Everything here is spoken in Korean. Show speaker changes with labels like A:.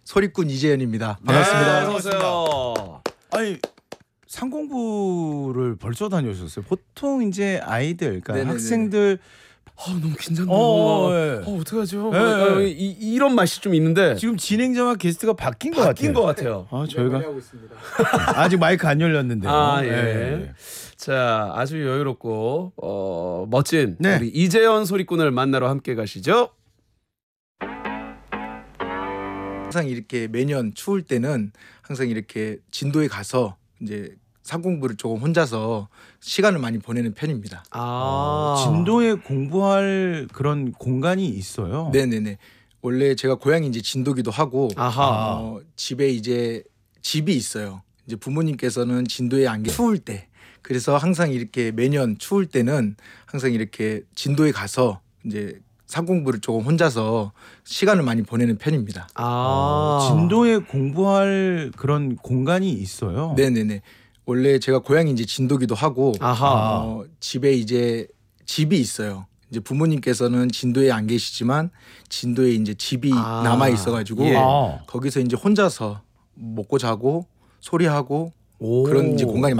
A: 소리꾼 이재현입니다.
B: 네,
A: 반갑습니다.
B: 어서 오세요.
C: 아니 상공부를 벌써 다녀오셨어요. 보통 이제 아이들, 그러니까
A: 네네네네.
C: 학생들
B: 너무 긴장되고.
C: 네.
B: 어떡하죠?
C: 네.
B: 이런 맛이 좀 있는데
C: 지금 진행자와 게스트가 바뀐 것
B: 바뀐 것
C: 같아요.
B: 같아요.
C: 저희가
A: 하고 있습니다.
C: 아직 마이크 안 열렸는데요.
B: 아, 예.
C: 네.
B: 자, 아주 여유롭고 멋진
C: 네.
B: 우리 이재현 소리꾼을 만나러 함께 가시죠.
A: 항상 이렇게 매년 추울 때는 항상 이렇게 진도에 가서 이제 상공부를 조금 혼자서 시간을 많이 보내는 편입니다.
C: 진도에 공부할 그런 공간이 있어요.
A: 네네네. 원래 제가 고향이 이제 진도기도 하고
B: 아하.
A: 집에 이제 집이 있어요. 이제 부모님께서는 진도에 안 계시 추울 때 그래서 항상 이렇게 매년 추울 때는 항상 이렇게 진도에 가서 이제 상공부를 조금 혼자서 시간을 많이 보내는 편입니다.
C: 진도에 공부할 그런 공간이 있어요.
A: 네네네. 원래 제가 고향이 이제 진도기도 하고
B: 아하.
A: 집에 이제 집이 있어요. 이제 부모님께서는 진도에 안 계시지만 진도에 이제 집이 남아 있어가지고
B: 예.
A: 거기서 이제 혼자서 먹고 자고 소리하고
B: 오.
A: 그런 이제 공간이